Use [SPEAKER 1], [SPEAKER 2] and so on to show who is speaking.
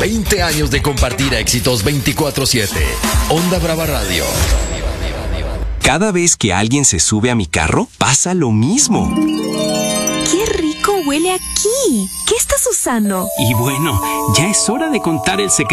[SPEAKER 1] 20 años de compartir éxitos 24/7. Onda Brava Radio.
[SPEAKER 2] Cada vez que alguien se sube a mi carro, pasa lo mismo.
[SPEAKER 3] ¡Qué rico huele aquí! ¿Qué estás usando?
[SPEAKER 4] Y bueno, ya es hora de contar el secreto